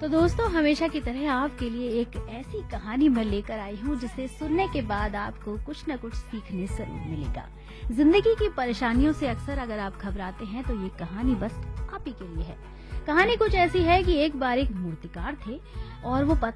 तो दोस्तों, हमेशा की तरह आपके लिए एक ऐसी कहानी मैं लेकर आई हूँ जिसे सुनने के बाद आपको कुछ न कुछ सीखने जरूर मिलेगा। जिंदगी की परेशानियों से अक्सर अगर आप घबराते हैं तो ये कहानी बस आप ही के लिए है। कहानी कुछ ऐसी है कि एक बार एक मूर्तिकार थे और वो